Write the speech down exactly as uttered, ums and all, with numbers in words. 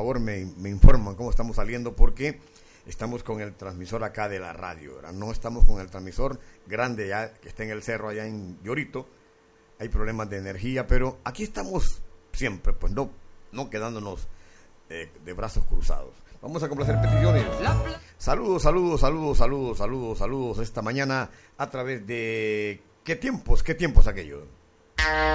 favor me, me informan cómo estamos saliendo, porque estamos con el transmisor acá de la radio, ¿verdad? No estamos con el transmisor grande ya que está en el cerro allá en Llorito. Hay problemas de energía, pero aquí estamos siempre, pues no, no quedándonos eh, de brazos cruzados. Vamos a complacer peticiones. Saludos, saludos, saludos, saludos, saludos, saludos esta mañana a través de... ¿Qué tiempos? ¿Qué tiempos aquellos?